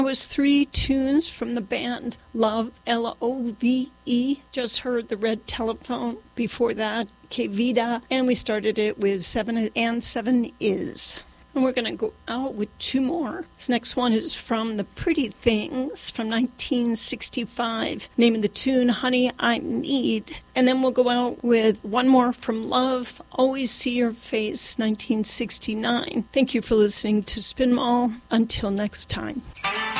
It was 3 tunes from the band Love, Love. Just heard The Red Telephone. Before that, Que Vida. And we started it with 7 and 7 Is. And we're going to go out with 2 more. This next one is from The Pretty Things from 1965. Name of the tune, Honey, I Need. And then we'll go out with 1 more from Love, Always See Your Face, 1969. Thank you for listening to Spin Mall. Until next time.